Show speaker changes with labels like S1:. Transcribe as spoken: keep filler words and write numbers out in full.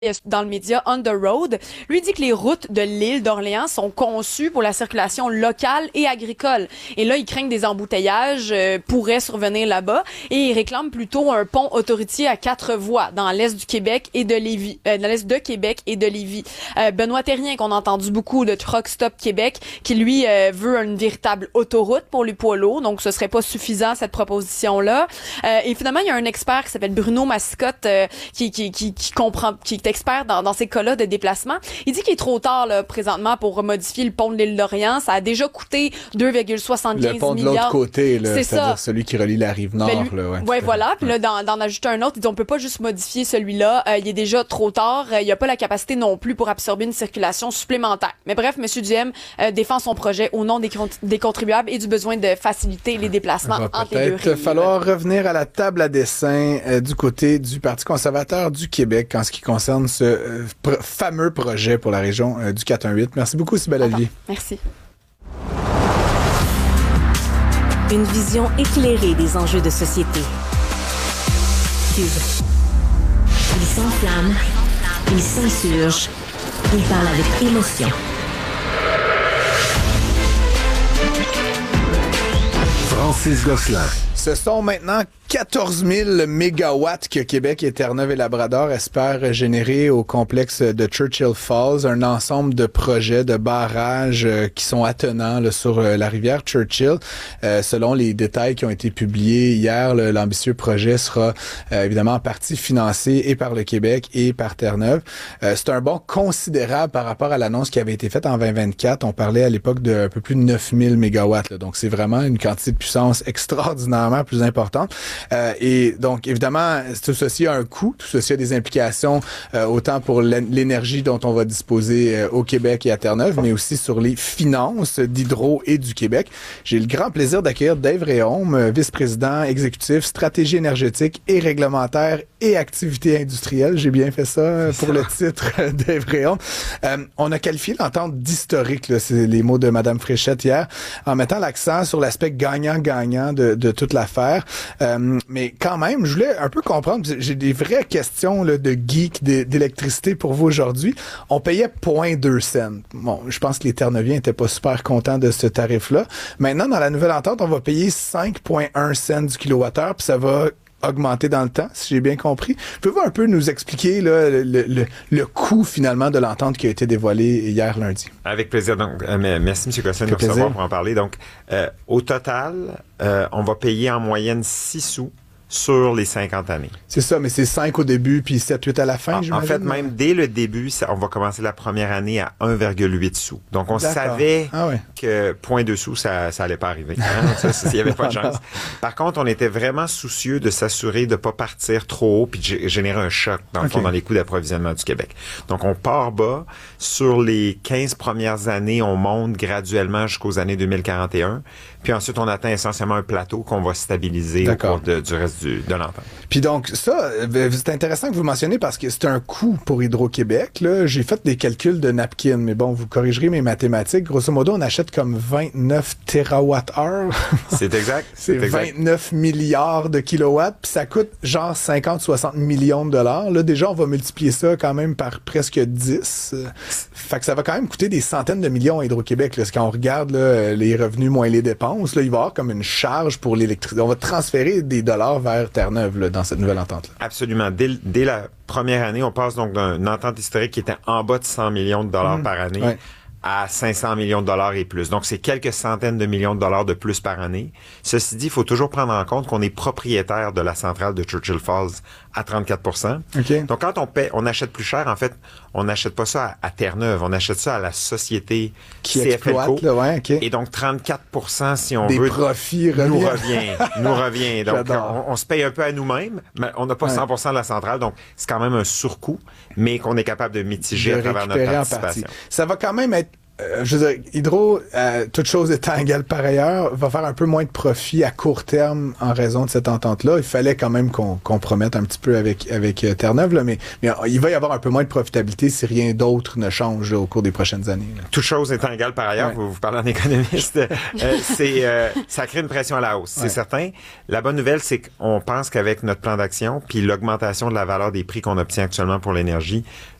S1: dans le média On the Road, lui dit que les routes de l'île d'Orléans sont conçues pour la circulation locale et agricole. Et là, il craint que des embouteillages euh, pourraient survenir là-bas et il réclame plutôt un pont autoroutier à quatre voies dans l'est du Québec et de Lévis, euh, dans l'est de Québec et de Lévis. Euh, Benoît Thérien, qu'on a entendu beaucoup de Truck Stop Québec, qui lui euh, veut une véritable autoroute pour les poids lourds, donc ce serait pas suffisant cette proposition-là. Euh, et finalement, il y a un expert qui s'appelle Bruno Mascotte euh, qui, qui, qui, qui comprend, qui est expert dans, dans ces cas-là de déplacement. Il dit qu'il est trop tard là, présentement pour modifier le pont de l'île d'Orléans. Ça a déjà coûté deux virgule soixante-quinze milliards.
S2: Le pont de l'autre côté, là,
S1: c'est
S2: c'est-à-dire
S1: ça.
S2: celui qui relie la rive nord.
S1: Ben, lui,
S2: là, ouais,
S1: ouais, voilà. Puis là, d'en, d'en ajouter un autre, il dit on peut pas juste modifier celui-là. Euh, il est déjà trop tard. Euh, il n'y a pas la capacité non plus pour absorber une circulation supplémentaire. Mais bref, M. Duhem euh, défend son projet au nom des, des contribuables et du besoin de faciliter les déplacements entre les deux rives.
S2: Peut-être falloir revenir à la table à dessin euh, du côté du Parti conservateur du Québec en ce qui concerne ce euh, pr- fameux projet pour la région euh, du quatre un huit. Merci beaucoup, Cybèle Olivier.
S1: Merci.
S3: Une vision éclairée des enjeux de société. Cube. Il s'enflamme, il s'insurge, il parle avec émotion.
S4: Francis Gosselin.
S2: Ce sont maintenant quatorze mille mégawatts que Québec et Terre-Neuve et Labrador espèrent générer au complexe de Churchill Falls, un ensemble de projets de barrages euh, qui sont attenants là, sur euh, la rivière Churchill. Euh, selon les détails qui ont été publiés hier, le, l'ambitieux projet sera euh, évidemment en partie financé et par le Québec et par Terre-Neuve. Euh, c'est un bond considérable par rapport à l'annonce qui avait été faite en vingt vingt-quatre. On parlait à l'époque de un peu plus de neuf mille mégawatts. Là, donc c'est vraiment une quantité de puissance extraordinairement plus importante. Euh, et donc, évidemment, tout ceci a un coût. Tout ceci a des implications euh, autant pour l'énergie dont on va disposer euh, au Québec et à Terre-Neuve, mais aussi sur les finances d'Hydro et du Québec. J'ai le grand plaisir d'accueillir Dave Réaume, vice-président exécutif, stratégie énergétique et réglementaire et activité industrielle. J'ai bien fait ça pour le titre, Dave Réaume. Euh, on a qualifié l'entente d'historique, là, c'est les mots de Mme Fréchette hier, en mettant l'accent sur l'aspect gagnant-gagnant de, de toute l'affaire. Euh, mais quand même, je voulais un peu comprendre, j'ai des vraies questions là, de geek d'électricité pour vous aujourd'hui. On payait zéro virgule deux cents. Bon, je pense que les Terre-Neuviens n'étaient pas super contents de ce tarif-là. Maintenant, dans la nouvelle entente, on va payer cinq virgule un cents du kilowattheure, puis ça va augmenter dans le temps, si j'ai bien compris. Pouvez-vous un peu nous expliquer là, le, le, le coût finalement de l'entente qui a été dévoilée hier lundi?
S5: Avec plaisir. Donc, euh, merci M. Gosselin de nous recevoir pour en parler. Donc, euh, au total, euh, on va payer en moyenne six sous sur les cinquante années.
S2: C'est ça, mais c'est cinq au début, puis sept huit à la fin,
S5: en,
S2: j'imagine?
S5: En fait, même dès le début, ça, on va commencer la première année à un virgule huit sous. Donc, on
S2: D'accord.
S5: savait
S2: ah ouais.
S5: que zéro virgule deux sous, ça ça allait pas arriver. Hein? Ça, ça, il y avait pas de chance. Par contre, on était vraiment soucieux de s'assurer de pas partir trop haut puis de générer un choc, dans le
S2: okay.
S5: fond, dans les coûts d'approvisionnement du Québec. Donc, on part bas. Sur les quinze premières années, on monte graduellement jusqu'aux années deux mille quarante et un. Puis ensuite, on atteint essentiellement un plateau qu'on va stabiliser
S2: D'accord.
S5: au cours de, du reste du, de l'entente.
S2: Puis donc, ça, c'est intéressant que vous mentionniez parce que c'est un coût pour Hydro-Québec. Là, j'ai fait des calculs de napkin, mais bon, vous corrigerez mes mathématiques. Grosso modo, on achète comme vingt-neuf térawattheures.
S5: C'est exact.
S2: C'est vingt-neuf milliards de kilowatts, puis ça coûte genre cinquante à soixante millions de dollars. Là, déjà, on va multiplier ça quand même par presque dix. Fait que ça va quand même coûter des centaines de millions à Hydro-Québec. Là. Quand on regarde là, les revenus moins les dépenses, là, il va y avoir comme une charge pour l'électricité. On va transférer des dollars vers Terre-Neuve là, dans cette nouvelle entente-là.
S5: Absolument. Dès, dès la première année, on passe donc d'une entente historique qui était en bas de cent millions de dollars mmh. par année ouais. à cinq cents millions de dollars et plus. Donc, c'est quelques centaines de millions de dollars de plus par année. Ceci dit, il faut toujours prendre en compte qu'on est propriétaire de la centrale de Churchill Falls à trente-quatre pour cent.
S2: Okay.
S5: Donc, quand on paie, on achète plus cher, en fait, on n'achète pas ça à, à Terre-Neuve, on achète ça à la société
S2: qui
S5: C F L Co.
S2: Exploite, là, ouais, okay.
S5: Et donc, trente-quatre pour cent, si on
S2: Des
S5: veut,
S2: profits
S5: nous
S2: revient.
S5: revient. nous revient. Donc, on, on se paye un peu à nous-mêmes, mais on n'a pas ouais. cent pour cent de la centrale, donc c'est quand même un surcoût, mais qu'on est capable de mitiger
S2: de
S5: à travers notre participation.
S2: Partie. Ça va quand même être Euh, je veux dire, Hydro, euh, toute chose étant égale par ailleurs, va faire un peu moins de profit à court terme en raison de cette entente-là. Il fallait quand même qu'on compromette un petit peu avec avec euh, Terre-Neuve, là, mais, mais il va y avoir un peu moins de profitabilité si rien d'autre ne change là, au cours des prochaines années. Là.
S5: Toute chose étant égale par ailleurs, ouais. vous, vous parlez en économiste, euh, c'est euh, ça crée une pression à la hausse, c'est ouais. certain. La bonne nouvelle, c'est qu'on pense qu'avec notre plan d'action, puis l'augmentation de la valeur des prix qu'on obtient actuellement pour l'énergie,